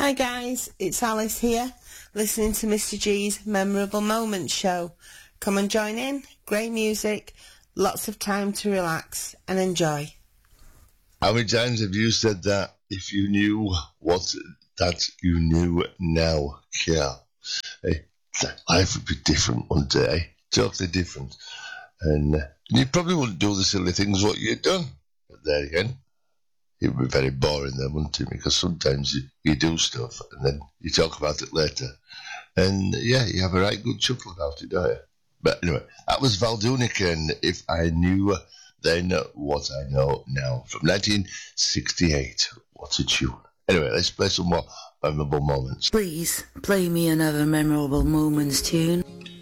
Hi guys, it's Alice here, listening to Mr. G's Memorable Moments show. Come and join in, great music, lots of time to relax and enjoy. How many times have you said that? If you knew what that you knew now, yeah. Hey, life would be different one day, totally different. And you probably wouldn't do the silly things what you'd done. But there again, it would be very boring then, wouldn't it? Because sometimes you do stuff and then you talk about it later. And yeah, you have a right good chuckle about it, don't you? But anyway, that was Valdunica and If I Knew Then What I Know Now from 1968. What a tune. Anyway, let's play some more memorable moments. Please play me another memorable moments tune.